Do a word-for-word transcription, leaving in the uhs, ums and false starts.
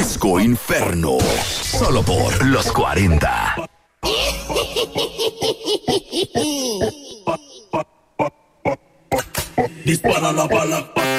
Disco Inferno. Solo por los cuarenta. Dispara la bala.